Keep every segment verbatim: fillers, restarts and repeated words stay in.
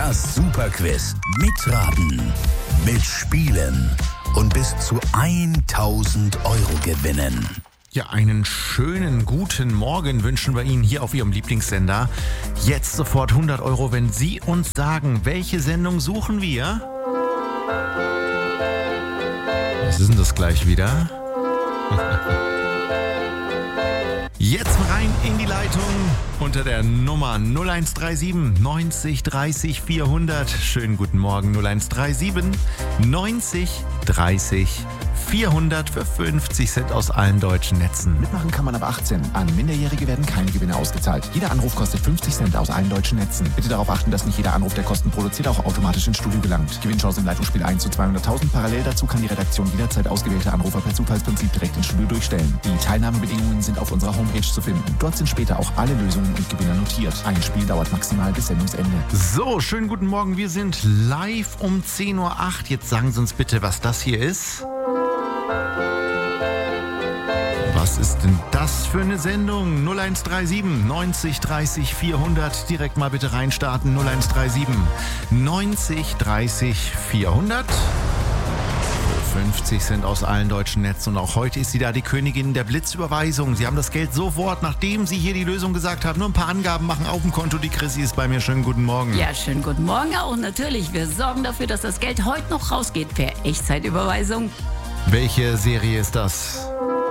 Das Superquiz. Mitraten, mitspielen und bis zu tausend Euro gewinnen. Ja, einen schönen guten Morgen wünschen wir Ihnen hier auf Ihrem Lieblingssender. Jetzt sofort hundert Euro, wenn Sie uns sagen, welche Sendung suchen wir? Was ist denn das gleich wieder? Jetzt rein in die Leitung unter der Nummer null eins drei sieben neunzig dreißig vierhundert. Schönen guten Morgen null eins drei sieben neunzig dreißig vierhundert für fünfzig Cent aus allen deutschen Netzen. Mitmachen kann man ab achtzehn. An Minderjährige werden keine Gewinne ausgezahlt. Jeder Anruf kostet fünfzig Cent aus allen deutschen Netzen. Bitte darauf achten, dass nicht jeder Anruf, der Kosten produziert, auch automatisch ins Studio gelangt. Gewinnchance im Leitungsspiel eins zu zweihunderttausend. Parallel dazu kann die Redaktion jederzeit ausgewählte Anrufer per Zufallsprinzip direkt ins Studio durchstellen. Die Teilnahmebedingungen sind auf unserer Homepage zu finden. Dort sind später auch alle Lösungen und Gewinner notiert. Ein Spiel dauert maximal bis Sendungsende. So, schönen guten Morgen. Wir sind live um zehn Uhr acht. Jetzt sagen Sie uns bitte, was das hier ist. Was ist denn das für eine Sendung? null eins drei sieben neunzig dreißig vierhundert. Direkt mal bitte reinstarten. null eins drei sieben neunzig dreißig vierhundert. fünfzig Cent aus allen deutschen Netzen. Und auch heute ist sie da, die Königin der Blitzüberweisung. Sie haben das Geld sofort, nachdem Sie hier die Lösung gesagt haben. Nur ein paar Angaben machen auf dem Konto. Die Chrissy ist bei mir. Schönen guten Morgen. Ja, schönen guten Morgen auch. Natürlich, wir sorgen dafür, dass das Geld heute noch rausgeht per Echtzeitüberweisung. Welche Serie ist das?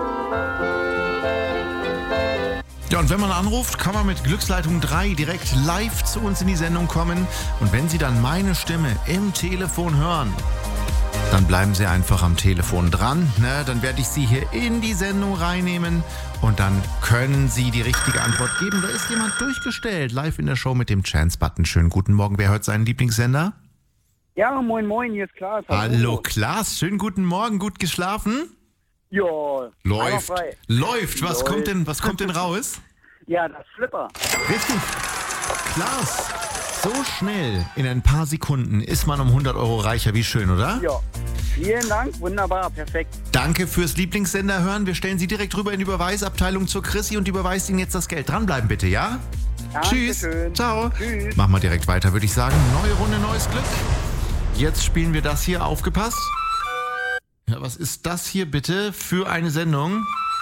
Ja, und wenn man anruft, kann man mit Glücksleitung drei direkt live zu uns in die Sendung kommen. Und wenn Sie dann meine Stimme im Telefon hören, dann bleiben Sie einfach am Telefon dran. Ne? Dann werde ich Sie hier in die Sendung reinnehmen und dann können Sie die richtige Antwort geben. Da ist jemand durchgestellt, live in der Show mit dem Chance-Button. Schönen guten Morgen. Wer hört seinen Lieblingssender? Ja, moin moin, hier ist Klaas. Hallo Klaas, schönen guten Morgen. Gut geschlafen? Ja. Läuft. Läuft. Was Läuft. kommt denn, was kommt denn raus? Ja, das Flipper. Richtig. Klaas, so schnell, in ein paar Sekunden, ist man um hundert Euro reicher. Wie schön, oder? Ja. Vielen Dank, wunderbar, perfekt. Danke fürs Lieblingssender hören. Wir stellen Sie direkt rüber in die Überweisabteilung zur Chrissy und überweist Ihnen jetzt das Geld. Dranbleiben bitte, ja? Tschüss. Dankeschön. Ciao. Tschüss. Machen wir direkt weiter, würde ich sagen. Neue Runde, neues Glück. Jetzt spielen wir das hier. Aufgepasst. Ja, was ist das hier bitte für eine Sendung?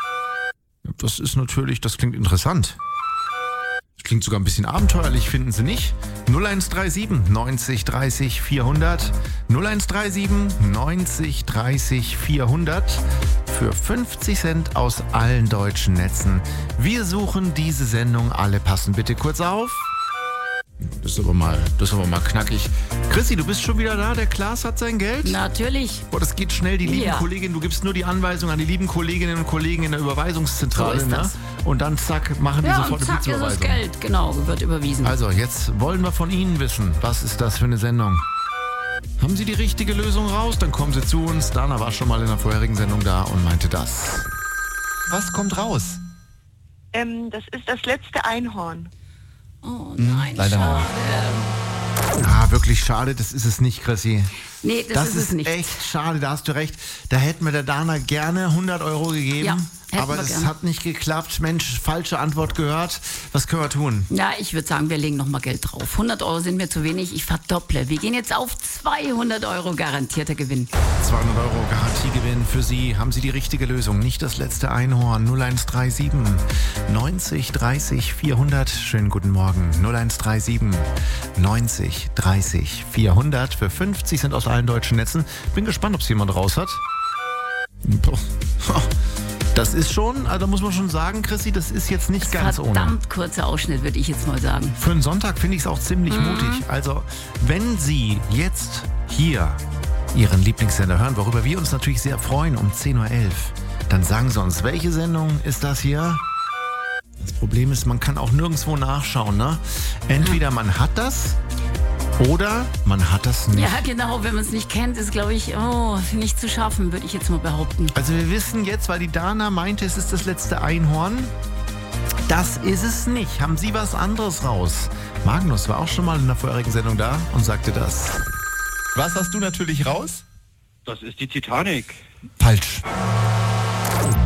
Das ist natürlich, das klingt interessant. Das klingt sogar ein bisschen abenteuerlich, finden Sie nicht? null eins drei sieben neunzig dreißig vierhundert. null eins drei sieben neunzig dreißig vierhundert. Für fünfzig Cent aus allen deutschen Netzen. Wir suchen diese Sendung. Alle passen bitte kurz auf. Das ist aber mal, das ist aber mal knackig. Chrissy, du bist schon wieder da? Der Klaas hat sein Geld? Natürlich. Boah, das geht schnell. Die lieben Ja. Kolleginnen, du gibst nur die Anweisung an die lieben Kolleginnen und Kollegen in der Überweisungszentrale. So ist ne? das. Und dann zack, machen die Ja, sofort und eine zack ist das Blitzüberweisung. Geld. Genau, wird überwiesen. Also, jetzt wollen wir von Ihnen wissen, was ist das für eine Sendung? Haben Sie die richtige Lösung raus? Dann kommen Sie zu uns. Dana war schon mal in der vorherigen Sendung da und meinte das. Was kommt raus? Ähm, das ist das letzte Einhorn. Oh nein, leider schade. Ah, wirklich schade, das ist es nicht, Chrissy. Nee, das, Das ist ist es nicht. echt schade, da hast du recht. Da hätten wir der Dana gerne hundert Euro gegeben. Ja, hätten aber wir das gern. hat nicht geklappt. Mensch, falsche Antwort gehört. Was können wir tun? Ja, ich würde sagen, wir legen nochmal Geld drauf. hundert Euro sind mir zu wenig, ich verdopple. Wir gehen jetzt auf zweihundert Euro garantierter Gewinn. zweihundert Euro Garantiegewinn für Sie. Haben Sie die richtige Lösung? Nicht das letzte Einhorn. null eins drei sieben neunzig dreißig vierhundert. Schönen guten Morgen. null eins drei sieben neunzig dreißig vierhundert für fünfzig Cent aus allen deutschen Netzen. Bin gespannt, ob es jemand raus hat. Boah. Das ist schon, also da muss man schon sagen, Chrissy, das ist jetzt nicht ganz ohne. Verdammt kurzer Ausschnitt, würde ich jetzt mal sagen. Für einen Sonntag finde ich es auch ziemlich Mhm. mutig. Also, wenn Sie jetzt hier Ihren Lieblingssender hören, worüber wir uns natürlich sehr freuen, um zehn Uhr elf, dann sagen Sie uns, welche Sendung ist das hier? Das Problem ist, man kann auch nirgendwo nachschauen, ne? Entweder man hat das oder man hat das nicht. Ja, genau, wenn man es nicht kennt, ist, glaube ich, oh, nicht zu schaffen, würde ich jetzt mal behaupten. Also wir wissen jetzt, weil die Dana meinte, es ist das letzte Einhorn. Das ist es nicht. Haben Sie was anderes raus? Magnus war auch schon mal in der vorherigen Sendung da und sagte das. Was hast du natürlich raus? Das ist die Titanic. Falsch.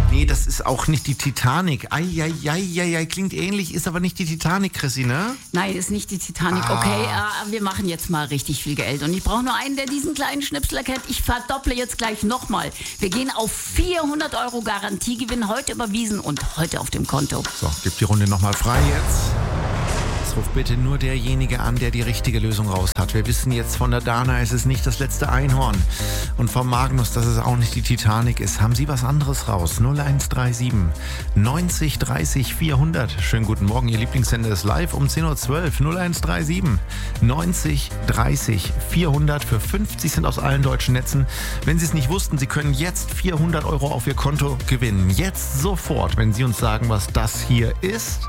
Nee, das ist auch nicht die Titanic. Eieieiei, klingt ähnlich, ist aber nicht die Titanic, Chrissy, ne? Nein, ist nicht die Titanic. Ah. Okay, äh, wir machen jetzt mal richtig viel Geld. Und ich brauche nur einen, der diesen kleinen Schnipsel erkennt. Ich verdopple jetzt gleich nochmal. Wir gehen auf vierhundert Euro Garantiegewinn, heute überwiesen und heute auf dem Konto. So, gib die Runde nochmal frei jetzt. Jetzt ruft bitte nur derjenige an, der die richtige Lösung raus hat. Wir wissen jetzt von der Dana, es ist nicht das letzte Einhorn. Und vom Magnus, dass es auch nicht die Titanic ist. Haben Sie was anderes raus? null eins drei sieben neunzig dreißig vierhundert. Schönen guten Morgen, Ihr Lieblingssender ist live um zehn Uhr zwölf. null eins drei sieben neunzig dreißig vierhundert für fünfzig Cent aus allen deutschen Netzen. Wenn Sie es nicht wussten, Sie können jetzt vierhundert Euro auf Ihr Konto gewinnen. Jetzt sofort, wenn Sie uns sagen, was das hier ist.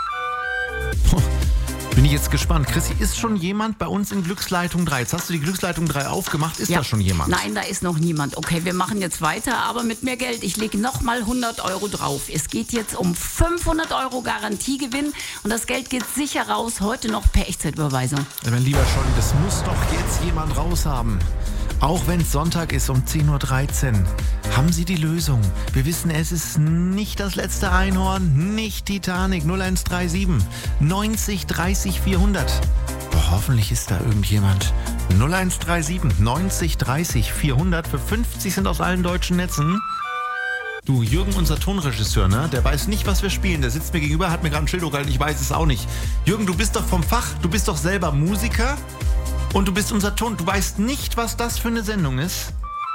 Puh. Bin ich jetzt gespannt. Chrissy, ist schon jemand bei uns in Glücksleitung drei? Jetzt hast du die Glücksleitung drei aufgemacht. Ist Ja. da schon jemand? Nein, da ist noch niemand. Okay, wir machen jetzt weiter, aber mit mehr Geld. Ich lege nochmal hundert Euro drauf. Es geht jetzt um fünfhundert Euro Garantiegewinn und das Geld geht sicher raus, heute noch per Echtzeitüberweisung. Ja, mein lieber Scholli, das muss doch jetzt jemand raushaben. Auch wenn es Sonntag ist um zehn Uhr dreizehn. Haben Sie die Lösung? Wir wissen, es ist nicht das letzte Einhorn, nicht Titanic. null eins drei sieben neunzig dreißig vierhundert. Boah, hoffentlich ist da irgendjemand. null eins drei sieben neunzig dreißig vierhundert für fünfzig Cent aus allen deutschen Netzen. Du, Jürgen, unser Tonregisseur, ne? Der weiß nicht, was wir spielen. Der sitzt mir gegenüber, hat mir gerade ein Schild hochgehalten. Ich weiß es auch nicht. Jürgen, du bist doch vom Fach. Du bist doch selber Musiker. Und du bist unser Ton. Du weißt nicht, was das für eine Sendung ist.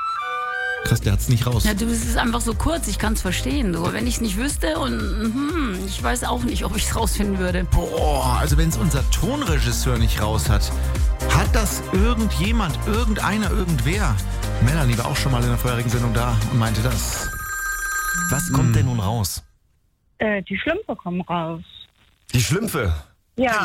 Krass, der hat's nicht raus. Ja, du, es ist einfach so kurz, ich kann es verstehen. So, wenn ich es nicht wüsste und hm, ich weiß auch nicht, ob ich es rausfinden würde. Boah, also wenn es unser Tonregisseur nicht raus hat, hat das irgendjemand, irgendeiner, irgendwer? Melanie war auch schon mal in der vorherigen Sendung da und meinte das. Was kommt denn nun raus? Äh, die Schlümpfe kommen raus. Die Schlümpfe. Ja.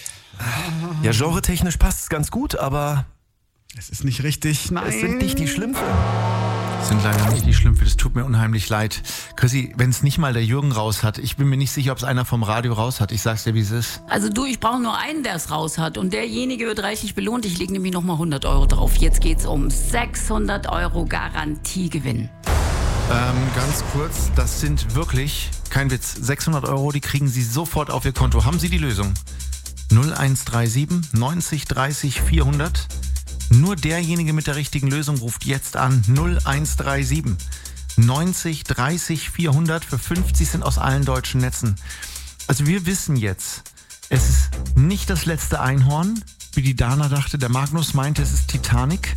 Ja, genretechnisch passt es ganz gut, aber Es ist nicht richtig. Nein. es sind nicht die Schlümpfe. Das sind leider nicht die Schlümpfe. Das tut mir unheimlich leid. Chrissy, wenn es nicht mal der Jürgen raus hat, ich bin mir nicht sicher, ob es einer vom Radio raus hat. Ich sag's dir, wie es ist. Also du, ich brauche nur einen, der es raus hat. Und derjenige wird reichlich belohnt. Ich lege nämlich nochmal hundert Euro drauf. Jetzt geht's um sechshundert Euro Garantiegewinn. Ähm, ganz kurz, das sind wirklich, kein Witz, sechshundert Euro, die kriegen Sie sofort auf Ihr Konto. Haben Sie die Lösung? null eins drei sieben neunzig dreißig vierhundert. Nur derjenige mit der richtigen Lösung ruft jetzt an. null eins drei sieben neunzig dreißig vierhundert für fünfzig Cent aus allen deutschen Netzen. Also wir wissen jetzt, es ist nicht das letzte Einhorn, wie die Dana dachte. Der Magnus meinte, es ist Titanic.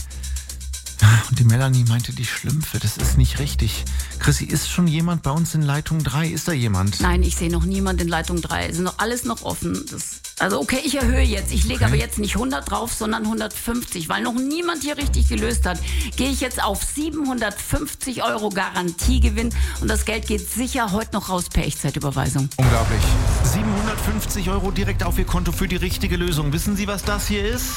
Und die Melanie meinte, die Schlümpfe. Das ist nicht richtig. Chrissy, ist schon jemand bei uns in Leitung drei? Ist da jemand? Nein, ich sehe noch niemand in Leitung drei. Es ist noch alles noch offen. Das, also okay, ich erhöhe jetzt. Ich lege Okay. aber jetzt nicht hundert drauf, sondern hundertfünfzig. Weil noch niemand hier richtig gelöst hat, gehe ich jetzt auf siebenhundertfünfzig Euro Garantiegewinn. Und das Geld geht sicher heute noch raus per Echtzeitüberweisung. Unglaublich. siebenhundertfünfzig Euro direkt auf Ihr Konto für die richtige Lösung. Wissen Sie, was das hier ist?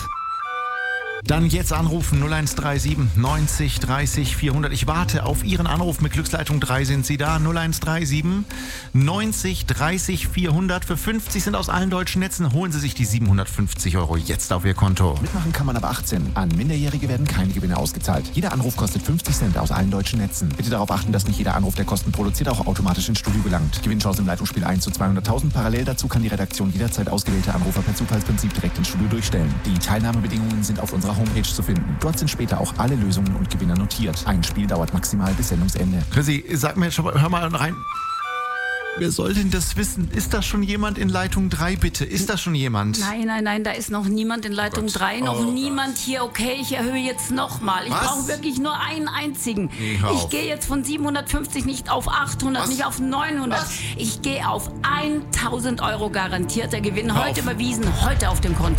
Dann jetzt anrufen null eins drei sieben neunzig dreißig vierhundert. Ich warte auf Ihren Anruf mit Glücksleitung drei. Sind Sie da? null eins drei sieben neunzig dreißig vierhundert. Für fünfzig Cent aus allen deutschen Netzen holen Sie sich die siebenhundertfünfzig Euro jetzt auf Ihr Konto. Mitmachen kann man ab achtzehn. An Minderjährige werden keine Gewinne ausgezahlt. Jeder Anruf kostet fünfzig Cent aus allen deutschen Netzen. Bitte darauf achten, dass nicht jeder Anruf, der Kosten produziert, auch automatisch ins Studio gelangt. Gewinnchance im Leitungsspiel eins zu zweihunderttausend. Parallel dazu kann die Redaktion jederzeit ausgewählte Anrufer per Zufallsprinzip direkt ins Studio durchstellen. Die Teilnahmebedingungen sind auf unserer Homepage zu finden. Dort sind später auch alle Lösungen und Gewinner notiert. Ein Spiel dauert maximal bis Sendungsende. Chrissy, sag mir jetzt schon mal, hör mal rein. Wer soll denn das wissen? Ist da schon jemand in Leitung drei, bitte? Ist da schon jemand? Nein, nein, nein, da ist noch niemand in Leitung drei, noch Oh niemand hier. Okay, ich erhöhe jetzt nochmal. Ich Was? brauche wirklich nur einen einzigen. Nee, hör ich auf. gehe jetzt von siebenhundertfünfzig nicht auf achthundert, Was? nicht auf neunhundert. Was? Ich gehe auf tausend Euro garantierter Gewinn. Hör Heute auf. überwiesen, heute auf dem Konto.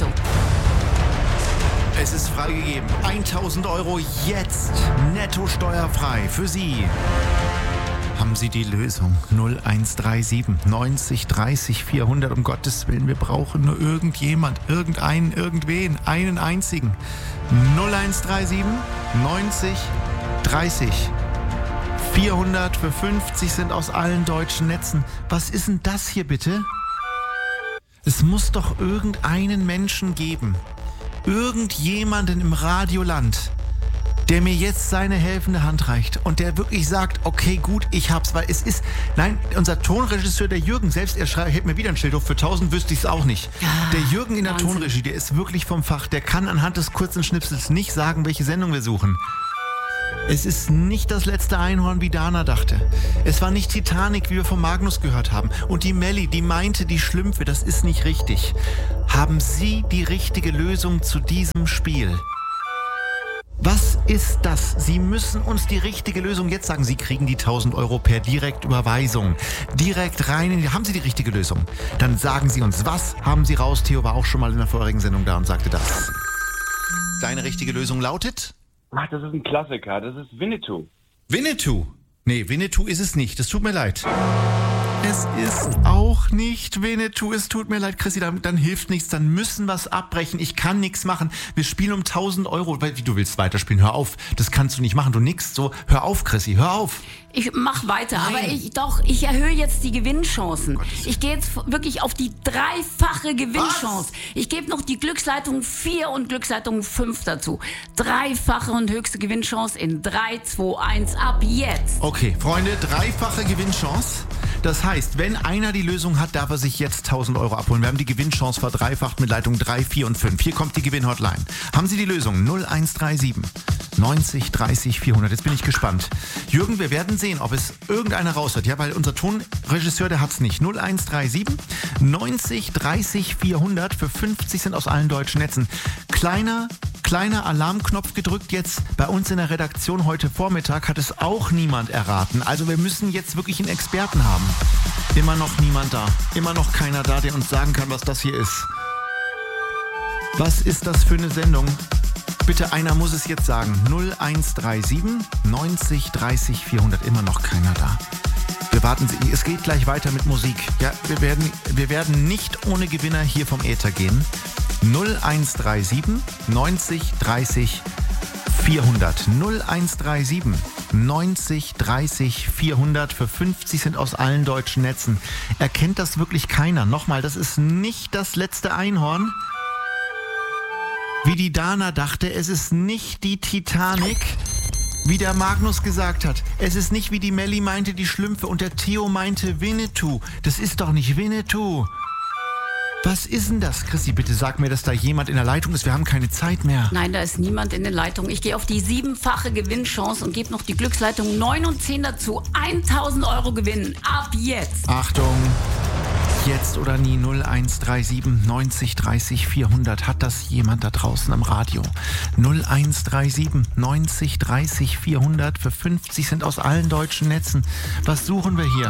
Es ist freigegeben. tausend Euro jetzt netto steuerfrei für Sie. Haben Sie die Lösung? null eins drei sieben neunzig dreißig vierhundert. Um Gottes Willen, wir brauchen nur irgendjemand, irgendeinen, irgendwen, einen einzigen. null eins drei sieben neunzig dreißig vierhundert für fünfzig Cent aus allen deutschen Netzen. Was ist denn das hier bitte? Es muss doch irgendeinen Menschen geben. Irgendjemanden im Radioland, der mir jetzt seine helfende Hand reicht und der wirklich sagt, okay, gut, ich hab's, weil es ist, nein, unser Tonregisseur, der Jürgen, selbst er schreibt, hält mir wieder ein Schild auf, für tausend wüsste ich's auch nicht. Ja, der Jürgen in der Wahnsinn. Tonregie, der ist wirklich vom Fach, der kann anhand des kurzen Schnipsels nicht sagen, welche Sendung wir suchen. Es ist nicht das letzte Einhorn, wie Dana dachte. Es war nicht Titanic, wie wir von Magnus gehört haben. Und die Melli, die meinte, die Schlümpfe, das ist nicht richtig. Haben Sie die richtige Lösung zu diesem Spiel? Was ist das? Sie müssen uns die richtige Lösung jetzt sagen. Sie kriegen die tausend Euro per Direktüberweisung. Direkt rein in die... Haben Sie die richtige Lösung? Dann sagen Sie uns, was haben Sie raus? Theo war auch schon mal in der vorherigen Sendung da und sagte das. Deine richtige Lösung lautet? Ach, das ist ein Klassiker. Das ist Winnetou. Winnetou? Nee, Winnetou ist es nicht. Das tut mir leid. Es ist auch nicht Winnetou. Es tut mir leid, Chrissy, dann, dann hilft nichts. Dann müssen wir es abbrechen. Ich kann nichts machen. Wir spielen um tausend Euro. Weil, wie, du willst weiterspielen? Hör auf. Das kannst du nicht machen. Du nix so. Hör auf, Chrissy. Hör auf. Ich mach weiter, Nein. aber ich doch, ich erhöhe jetzt die Gewinnchancen. Ich gehe jetzt wirklich auf die dreifache Gewinnchance. Was? Ich gebe noch die Glücksleitung vier und Glücksleitung fünf dazu. Dreifache und höchste Gewinnchance in drei, zwei, eins ab jetzt. Okay, Freunde, dreifache Gewinnchance. Das heißt, wenn einer die Lösung hat, darf er sich jetzt tausend Euro abholen. Wir haben die Gewinnchance verdreifacht mit Leitung drei, vier und fünf. Hier kommt die Gewinnhotline. Haben Sie die Lösung? null eins drei sieben neunzig dreißig vierhundert. Jetzt bin ich gespannt. Jürgen, wir werden sehen, ob es irgendeiner raus hat. Ja, weil unser Tonregisseur, der hat's nicht. null eins drei sieben neunzig dreißig vierhundert für fünfzig Cent aus allen deutschen Netzen. Kleiner, kleiner Alarmknopf gedrückt jetzt. Bei uns in der Redaktion heute Vormittag hat es auch niemand erraten. Also wir müssen jetzt wirklich einen Experten haben. Immer noch niemand da. Immer noch keiner da, der uns sagen kann, was das hier ist. Was ist das für eine Sendung? Bitte, einer muss es jetzt sagen. null eins drei sieben neunzig dreißig vierhundert. Immer noch keiner da. Wir warten. Es geht gleich weiter mit Musik. Ja, wir werden, wir werden nicht ohne Gewinner hier vom Äther gehen. null eins drei sieben neunzig dreißig vierhundert. null eins drei sieben neunzig dreißig vierhundert für fünfzig Cent aus allen deutschen Netzen. Erkennt das wirklich keiner? Nochmal, das ist nicht das letzte Einhorn. Wie die Dana dachte, es ist nicht die Titanic, wie der Magnus gesagt hat. Es ist nicht, wie die Melli meinte, die Schlümpfe und der Theo meinte Winnetou. Das ist doch nicht Winnetou. Was ist denn das? Chrissy, bitte sag mir, dass da jemand in der Leitung ist. Wir haben keine Zeit mehr. Nein, da ist niemand in der Leitung. Ich gehe auf die siebenfache Gewinnchance und gebe noch die Glücksleitung neun und zehn dazu. tausend Euro Gewinn. Ab jetzt. Achtung. Jetzt oder nie. null eins drei sieben neunzig dreißig vierhundert. Hat das jemand da draußen am Radio? null eins drei sieben neunzig dreißig vierhundert für fünfzig Cent aus allen deutschen Netzen. Was suchen wir hier?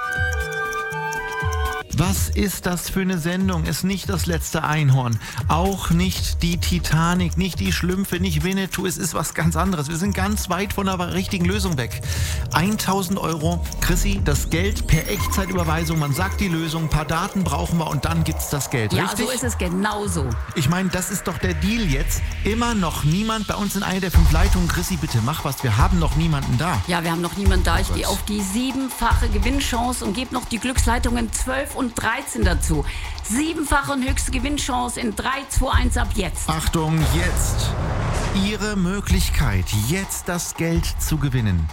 Was ist das für eine Sendung? Ist nicht das letzte Einhorn. Auch nicht die Titanic, nicht die Schlümpfe, nicht Winnetou. Es ist was ganz anderes. Wir sind ganz weit von der richtigen Lösung weg. tausend Euro. Chrissy, das Geld per Echtzeitüberweisung. Man sagt die Lösung, ein paar Daten brauchen wir und dann gibt's das Geld. Ja, richtig? so ist es genauso. Ich meine, das ist doch der Deal jetzt. Immer noch niemand bei uns in einer der fünf Leitungen. Chrissy, bitte mach was. Wir haben noch niemanden da. Ja, wir haben noch niemanden da. Ich gehe auf die siebenfache Gewinnchance und gebe noch die Glücksleitungen zwölf und dreizehn dazu. Siebenfache und höchste Gewinnchance in drei, zwei, eins ab jetzt. Achtung, jetzt. Ihre Möglichkeit, jetzt das Geld zu gewinnen.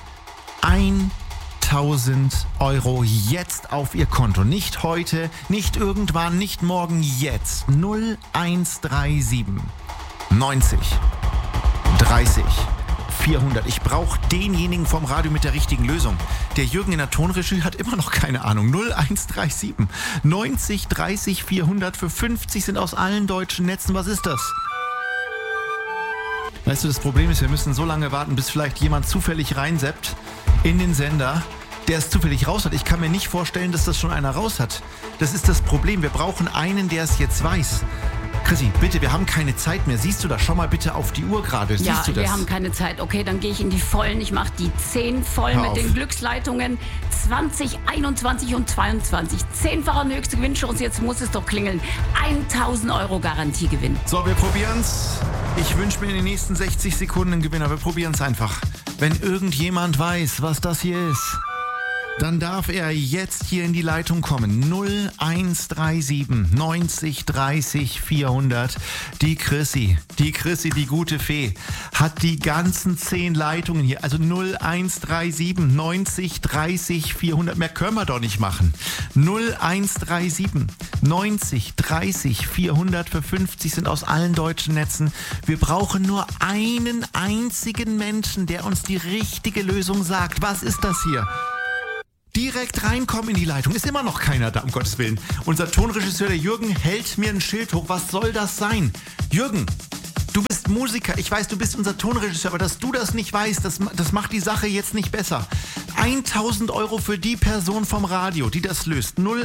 tausend Euro jetzt auf Ihr Konto. Nicht heute, nicht irgendwann, nicht morgen, jetzt. null eins drei sieben neunzig dreißig vierhundert. Ich brauche denjenigen vom Radio mit der richtigen Lösung. Der Jürgen in der Tonregie hat immer noch keine Ahnung. null eins drei sieben neunzig dreißig vierhundert für fünfzig sind aus allen deutschen Netzen. Was ist das? Weißt du, das Problem ist, wir müssen so lange warten, bis vielleicht jemand zufällig reinseppt in den Sender, der es zufällig raus hat. Ich kann mir nicht vorstellen, dass das schon einer raus hat. Das ist das Problem. Wir brauchen einen, der es jetzt weiß. Chrissy, bitte, wir haben keine Zeit mehr. Siehst du das? Schau mal bitte auf die Uhr gerade. Siehst ja, du das? wir haben keine Zeit. Okay, dann gehe ich in die Vollen. Ich mache die zehn voll Hör mit auf. den Glücksleitungen zwanzig, einundzwanzig und zweiundzwanzig. Zehnfache und höchste Gewinnchance. Jetzt muss es doch klingeln. tausend Euro Garantiegewinn. So, wir probieren's. Ich wünsche mir in den nächsten sechzig Sekunden einen Gewinner. Wir probieren's einfach. Wenn irgendjemand weiß, was das hier ist. Dann darf er jetzt hier in die Leitung kommen. null eins drei sieben neunzig dreißig vierhundert. Die Chrissy, die Chrissy, die gute Fee, hat die ganzen zehn Leitungen hier. Also null eins drei sieben neunzig dreißig vierhundert. Mehr können wir doch nicht machen. null eins drei sieben neunzig dreißig vierhundert für fünfzig sind aus allen deutschen Netzen. Wir brauchen nur einen einzigen Menschen, der uns die richtige Lösung sagt. Was ist das hier? Direkt reinkommen in die Leitung. Ist immer noch keiner da, um Gottes Willen. Unser Tonregisseur, der Jürgen, hält mir ein Schild hoch. Was soll das sein? Jürgen, du bist Musiker. Ich weiß, du bist unser Tonregisseur, aber dass du das nicht weißt, das, das macht die Sache jetzt nicht besser. tausend Euro für die Person vom Radio, die das löst. null